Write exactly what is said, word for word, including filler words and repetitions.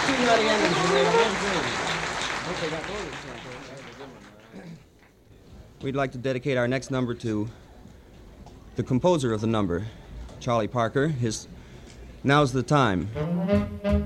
We'd like to dedicate our next number to the composer of the number, Charlie Parker. His Now's the Time.